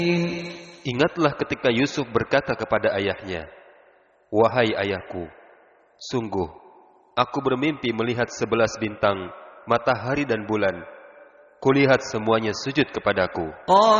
Ingatlah ketika Yusuf berkata kepada ayahnya, "Wahai ayahku, sungguh aku bermimpi melihat 11 bintang, matahari dan bulan. Kulihat semuanya sujud kepadaku."